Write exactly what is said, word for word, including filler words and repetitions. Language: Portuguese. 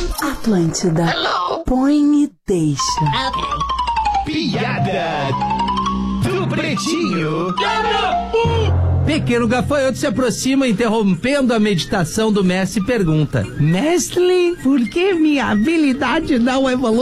Atlântida. Põe e deixa. Piada do Pretinho. Pequeno gafanhoto se aproxima, interrompendo a meditação do mestre, e pergunta: Mestre, por que minha habilidade não evolui?